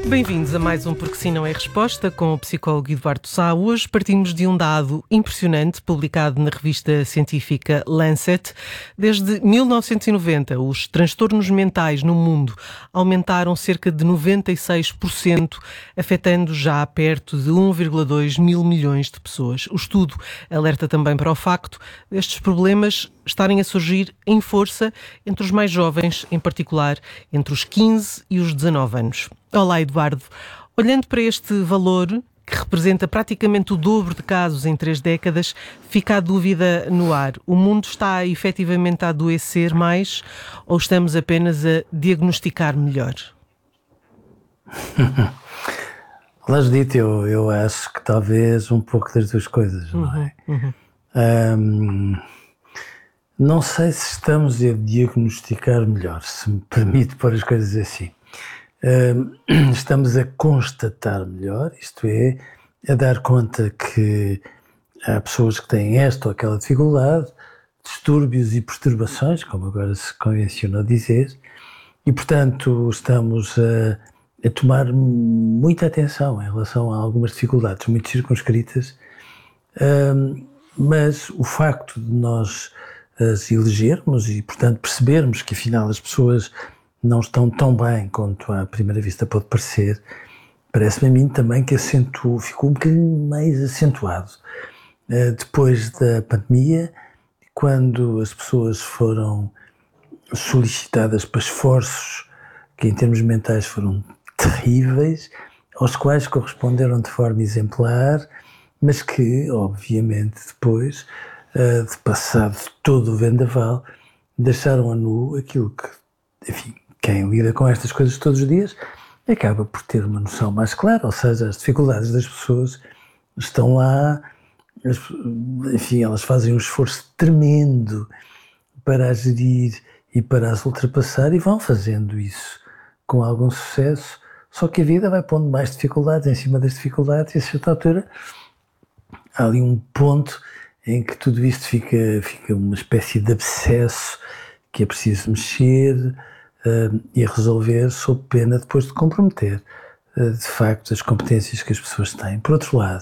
Bem-vindos a mais um Porque Sim Não é Resposta com o psicólogo Eduardo Sá. Hoje partimos de um dado impressionante publicado na revista científica Lancet. Desde 1990, os transtornos mentais no mundo aumentaram cerca de 96%, afetando já perto de 1,2 mil milhões de pessoas. O estudo alerta também para o facto destes problemas estarem a surgir em força entre os mais jovens, em particular entre os 15 e os 19 anos. Olá, Eduardo. Olhando para este valor, que representa praticamente o dobro de casos em 3 décadas, fica a dúvida no ar. O mundo está efetivamente a adoecer mais ou estamos apenas a diagnosticar melhor? Dito, eu acho que talvez um pouco das duas coisas, não é? Não sei se estamos a diagnosticar melhor, se me permite pôr as coisas assim. Estamos a constatar melhor, isto é, a dar conta que há pessoas que têm esta ou aquela dificuldade, distúrbios e perturbações, como agora se convencionou dizer, e portanto estamos a tomar muita atenção em relação a algumas dificuldades muito circunscritas, mas o facto de nós as elegermos e portanto percebermos que afinal as pessoas não estão tão bem quanto à primeira vista pode parecer, parece-me a mim também que ficou um bocadinho mais acentuado depois da pandemia, quando as pessoas foram solicitadas para esforços que em termos mentais foram terríveis, aos quais corresponderam de forma exemplar, mas que obviamente depois, de passado todo o vendaval, deixaram a nu aquilo que, enfim, quem lida com estas coisas todos os dias acaba por ter uma noção mais clara, ou seja, as dificuldades das pessoas estão lá, enfim, elas fazem um esforço tremendo para as gerir e para as ultrapassar e vão fazendo isso com algum sucesso, só que a vida vai pondo mais dificuldades em cima das dificuldades e a certa altura há ali um ponto em que tudo isto fica uma espécie de abscesso que é preciso mexer e resolver sob pena depois de comprometer de facto as competências que as pessoas têm. Por outro lado,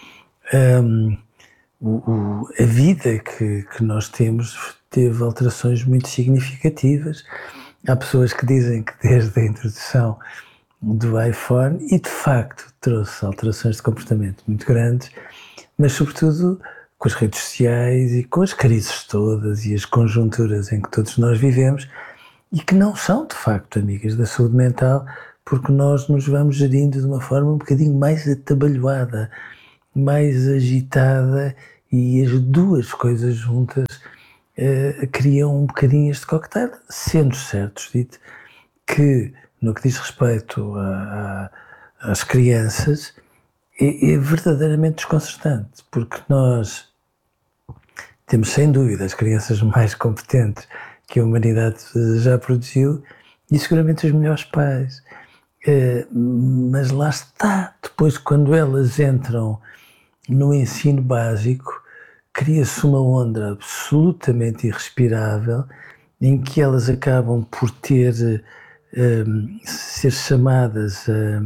a vida que nós temos teve alterações muito significativas. Há pessoas que dizem que desde a introdução do iPhone, e de facto trouxe alterações de comportamento muito grandes, mas sobretudo com as redes sociais e com as crises todas e as conjunturas em que todos nós vivemos e que não são de facto amigas da saúde mental, porque nós nos vamos gerindo de uma forma um bocadinho mais atabalhoada, mais agitada, e as duas coisas juntas criam um bocadinho este cocktail, sendo certo, dito, que no que diz respeito às crianças é verdadeiramente desconcertante, porque nós temos sem dúvida as crianças mais competentes que a humanidade já produziu e seguramente os melhores pais, mas lá está, depois quando elas entram no ensino básico, cria-se uma onda absolutamente irrespirável em que elas acabam por ser chamadas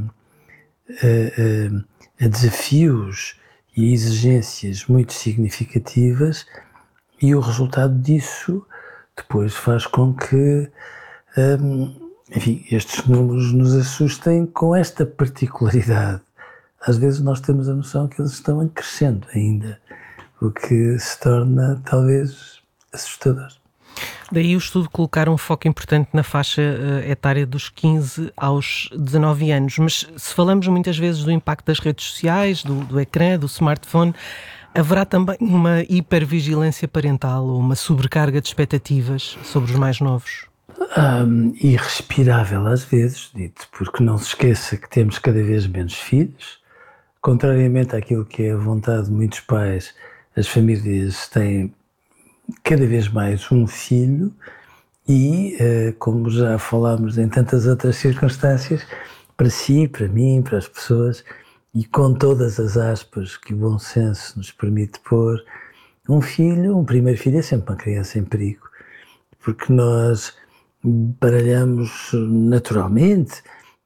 a desafios e exigências muito significativas, e o resultado disso depois faz com que enfim, estes números nos assustem com esta particularidade. Às vezes nós temos a noção que eles estão crescendo ainda, o que se torna talvez assustador. Daí o estudo colocar um foco importante na faixa etária dos 15 aos 19 anos. Mas se falamos muitas vezes do impacto das redes sociais, do ecrã, do smartphone, haverá também uma hipervigilância parental ou uma sobrecarga de expectativas sobre os mais novos? Irrespirável às vezes, dito, porque não se esqueça que temos cada vez menos filhos. Contrariamente àquilo que é a vontade de muitos pais, as famílias têm cada vez mais um filho e, como já falámos em tantas outras circunstâncias, para si, para mim, para as pessoas, e com todas as aspas que o bom senso nos permite pôr, um primeiro filho é sempre uma criança em perigo, porque nós baralhamos naturalmente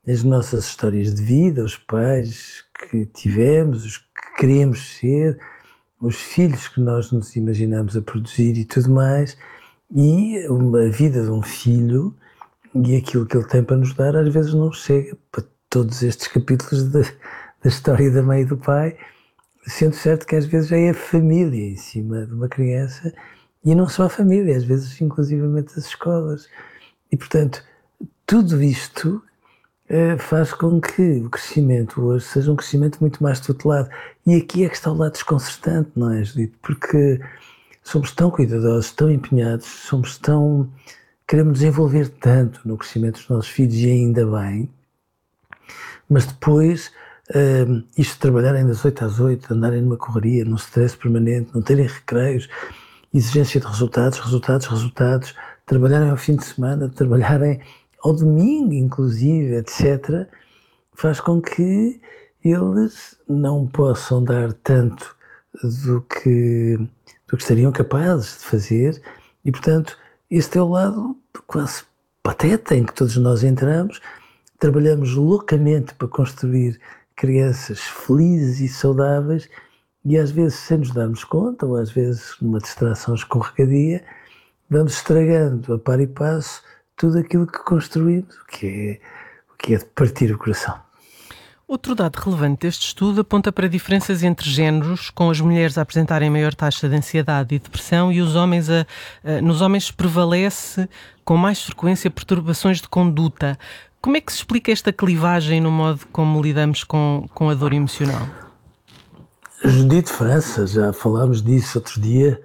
as nossas histórias de vida, os pais que tivemos, os que queremos ser, os filhos que nós nos imaginamos a produzir e tudo mais, e a vida de um filho e aquilo que ele tem para nos dar às vezes não chega para todos estes capítulos da história da mãe e do pai, sendo certo que às vezes é a família em cima de uma criança e não só a família, às vezes inclusivamente as escolas. E portanto, tudo isto faz com que o crescimento hoje seja um crescimento muito mais tutelado. E aqui é que está o lado desconcertante, não é, Judito? Porque somos tão cuidadosos, tão empenhados, queremos desenvolver tanto no crescimento dos nossos filhos, e ainda bem, mas depois isto de trabalharem das 8 às 8, andarem numa correria, num stress permanente, não terem recreios, exigência de resultados, trabalharem ao fim de semana, trabalharem ao domingo, inclusive, etc., faz com que eles não possam dar tanto do que estariam capazes de fazer, e, portanto, este é o lado quase pateta em que todos nós entramos, trabalhamos loucamente para construir crianças felizes e saudáveis, e às vezes, sem nos darmos conta, ou às vezes numa distração escorregadia, vamos estragando a par e passo tudo aquilo que construímos, o que é de partir o coração. Outro dado relevante deste estudo aponta para diferenças entre géneros, com as mulheres a apresentarem maior taxa de ansiedade e depressão e os homens nos homens prevalece com mais frequência perturbações de conduta. Como é que se explica esta clivagem no modo como lidamos com a dor emocional? Judite França, já falámos disso outro dia,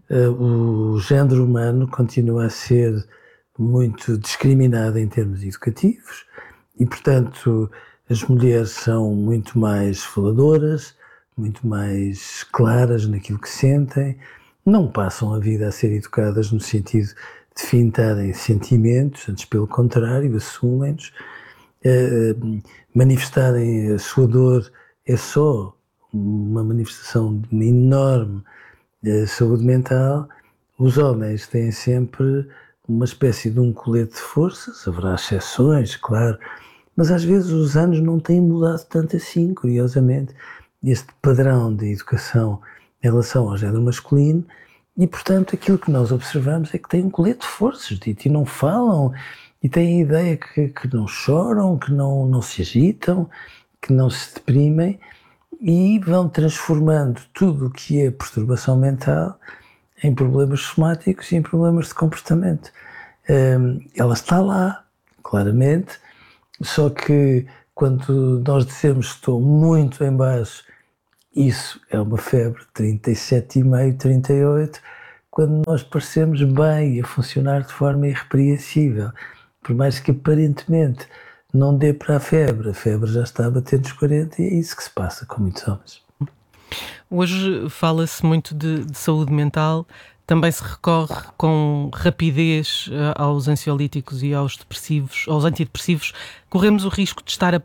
o género humano continua a ser muito discriminado em termos educativos e, portanto, as mulheres são muito mais faladoras, muito mais claras naquilo que sentem, não passam a vida a ser educadas no sentido de fintarem sentimentos, antes pelo contrário, assumem-nos. Manifestarem a sua dor é só uma manifestação de uma enorme saúde mental. Os homens têm sempre uma espécie de um colete de forças, haverá exceções, claro, mas às vezes os anos não têm mudado tanto assim, curiosamente, este padrão de educação em relação ao género masculino, e portanto aquilo que nós observamos é que têm um colete de forças, e não falam, e têm a ideia que não choram, que não se agitam, que não se deprimem, e vão transformando tudo o que é perturbação mental em problemas somáticos e em problemas de comportamento. Ela está lá, claramente, só que quando nós dizemos estou muito em baixo, isso é uma febre 37,5, 38, quando nós parecemos bem e a funcionar de forma irrepreensível, por mais que aparentemente não dê para a febre já está a bater nos 40 e é isso que se passa com muitos homens. Hoje fala-se muito de saúde mental, também se recorre com rapidez aos ansiolíticos e aos antidepressivos. Corremos o risco de estar a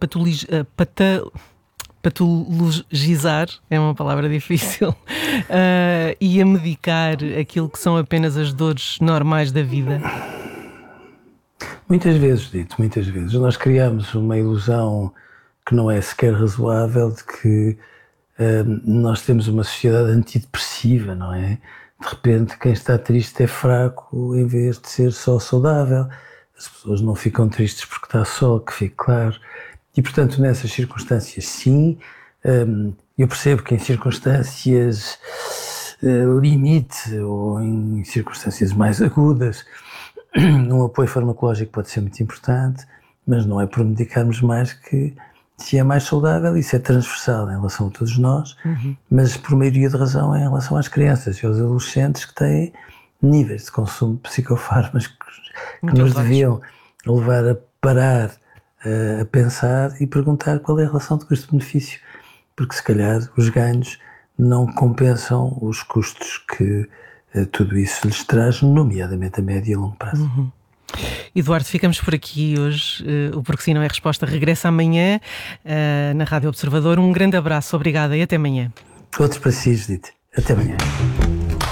patologizar, é uma palavra difícil, e a medicar aquilo que são apenas as dores normais da vida. Muitas vezes. Nós criamos uma ilusão que não é sequer razoável de que nós temos uma sociedade antidepressiva, não é? De repente, quem está triste é fraco em vez de ser só saudável. As pessoas não ficam tristes porque está só, que fique claro. E, portanto, nessas circunstâncias, sim, eu percebo que em circunstâncias limite ou em circunstâncias mais agudas, um apoio farmacológico pode ser muito importante, mas não é por medicarmos mais que se é mais saudável. Isso é transversal em relação a todos nós, mas por maioria de razão é em relação às crianças e aos adolescentes que têm níveis de consumo de psicofármacos que nos deviam levar a parar, a pensar e perguntar qual é a relação de custo-benefício, porque se calhar os ganhos não compensam os custos que tudo isso lhes traz, nomeadamente a médio e longo prazo. Eduardo, ficamos por aqui hoje. O Porque Sim Não É Resposta regressa amanhã na Rádio Observador. Um grande abraço, obrigada e até amanhã. Outro para si, Judite. Até amanhã.